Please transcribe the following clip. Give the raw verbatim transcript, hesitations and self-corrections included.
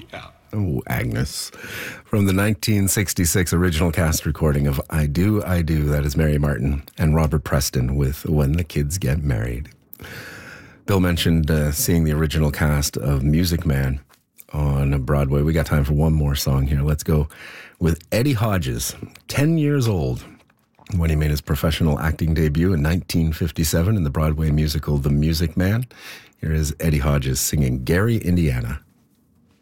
Yeah. Oh, Agnes. From the nineteen sixty-six original cast recording of I Do, I Do. That is Mary Martin and Robert Preston with When the Kids Get Married. Bill mentioned uh, seeing the original cast of Music Man on Broadway. We got time for one more song here. Let's go with Eddie Hodges, ten years old, when he made his professional acting debut in nineteen fifty-seven in the Broadway musical The Music Man. Here is Eddie Hodges singing Gary, Indiana.